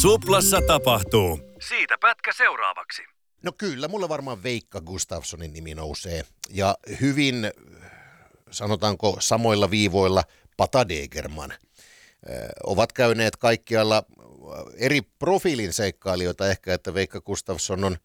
Suplassa tapahtuu. Siitä pätkä seuraavaksi. No kyllä, mulle varmaan Veikka Gustafssonin nimi nousee. Ja hyvin, sanotaanko samoilla viivoilla, Pata Degerman. Ovat käyneet kaikkialla eri profiilin seikkailijoita ehkä, että Veikka Gustafsson on